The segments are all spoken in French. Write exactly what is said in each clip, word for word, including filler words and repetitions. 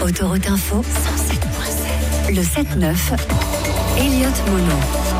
Autoroute Info, cent sept point sept. Le sept neuf, Elliott Mono.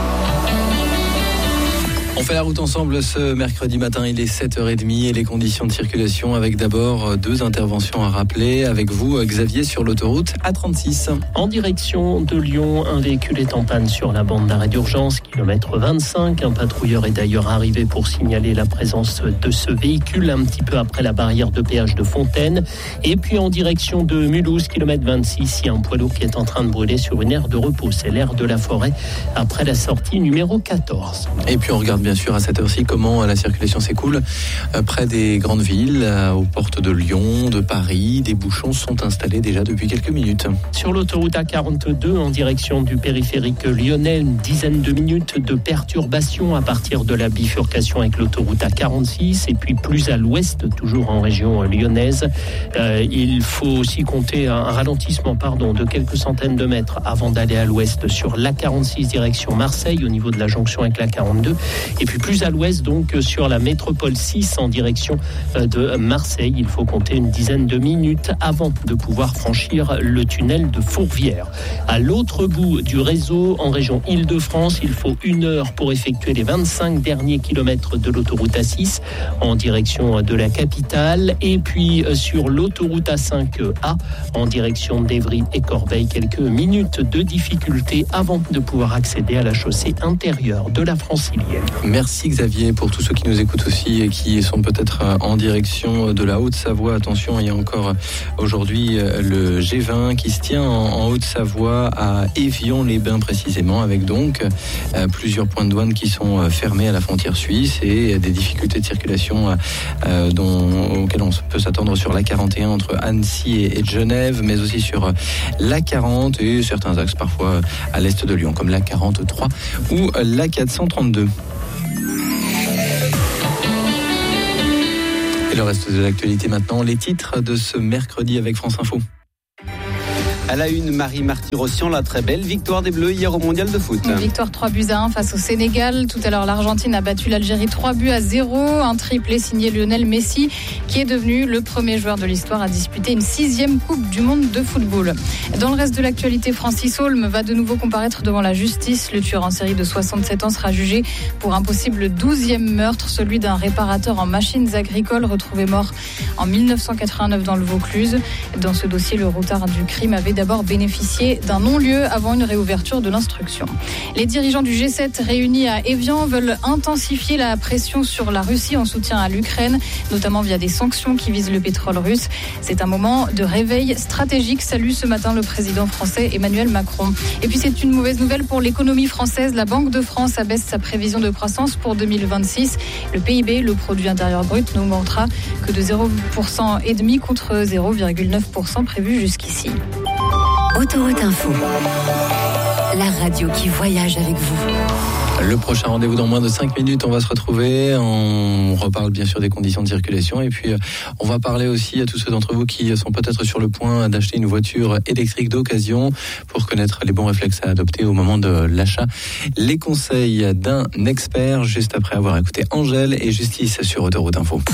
On fait la route ensemble ce mercredi matin, il est sept heures trente et les conditions de circulation avec d'abord deux interventions à rappeler avec vous Xavier sur l'autoroute A trente-six. En direction de Lyon, un véhicule est en panne sur la bande d'arrêt d'urgence, kilomètre vingt-cinq. Un patrouilleur est d'ailleurs arrivé pour signaler la présence de ce véhicule un petit peu après la barrière de péage de Fontaine. Et puis en direction de Mulhouse, kilomètre vingt-six, il y a un poids lourd qui est en train de brûler sur une aire de repos. C'est l'aire de la Forêt après la sortie numéro quatorze. Et puis on regarde bien sûr à cette heure-ci comment la circulation s'écoule près des grandes villes, aux portes de Lyon, de Paris. Des bouchons sont installés déjà depuis quelques minutes. Sur l'autoroute A quarante-deux, en direction du périphérique lyonnais, une dizaine de minutes de perturbation à partir de la bifurcation avec l'autoroute A quarante-six. Et puis plus à l'ouest, toujours en région lyonnaise, euh, il faut aussi compter un ralentissement pardon, de quelques centaines de mètres avant d'aller à l'ouest sur l'A quarante-six direction Marseille, au niveau de la jonction avec l'A quarante-deux. Et puis plus à l'ouest, donc sur la métropole six en direction de Marseille, il faut compter une dizaine de minutes avant de pouvoir franchir le tunnel de Fourvière. À l'autre bout du réseau, en région Île-de-France, il faut une heure pour effectuer les vingt-cinq derniers kilomètres de l'autoroute A six en direction de la capitale. Et puis sur l'autoroute A cinq A en direction d'Évry et Corbeil, quelques minutes de difficulté avant de pouvoir accéder à la chaussée intérieure de la Francilienne. Merci Xavier pour tous ceux qui nous écoutent aussi et qui sont peut-être en direction de la Haute-Savoie. Attention, il y a encore aujourd'hui le G vingt qui se tient en Haute-Savoie à Évian-les-Bains précisément, avec donc plusieurs points de douane qui sont fermés à la frontière suisse et des difficultés de circulation dont, auxquelles on peut s'attendre sur l'A quarante et un entre Annecy et Genève, mais aussi sur l'A quarante et certains axes parfois à l'est de Lyon comme l'A quarante-trois ou l'A quatre cent trente-deux. Le reste de l'actualité maintenant, les titres de ce mercredi avec France Info. À la une, Marie Marty-Rossian, la très belle victoire des Bleus hier au Mondial de foot. Une victoire trois buts à un face au Sénégal. Tout à l'heure, l'Argentine a battu l'Algérie trois buts à zéro. Un triplé signé Lionel Messi, qui est devenu le premier joueur de l'histoire à disputer une sixième Coupe du Monde de football. Dans le reste de l'actualité, Francis Holm va de nouveau comparaître devant la justice. Le tueur en série de soixante-sept ans sera jugé pour un possible douzième meurtre, celui d'un réparateur en machines agricoles retrouvé mort en dix-neuf cent quatre-vingt-neuf dans le Vaucluse. Dans ce dossier, le routard du crime avait d'abord bénéficié d'un non-lieu avant une réouverture de l'instruction. Les dirigeants du G sept réunis à Évian veulent intensifier la pression sur la Russie en soutien à l'Ukraine, notamment via des sanctions qui visent le pétrole russe. C'est un moment de réveil stratégique, salue ce matin le président français Emmanuel Macron. Et puis c'est une mauvaise nouvelle pour l'économie française. La Banque de France abaisse sa prévision de croissance pour deux mille vingt-six. Le P I B, le produit intérieur brut, n'augmentera que de zéro virgule cinq pour cent contre zéro virgule neuf pour cent prévu jusqu'ici. Autoroute Info, la radio qui voyage avec vous. Le prochain rendez-vous dans moins de cinq minutes, on va se retrouver, on reparle bien sûr des conditions de circulation et puis on va parler aussi à tous ceux d'entre vous qui sont peut-être sur le point d'acheter une voiture électrique d'occasion pour connaître les bons réflexes à adopter au moment de l'achat. Les conseils d'un expert juste après avoir écouté Angèle et Justice sur Autoroute Info.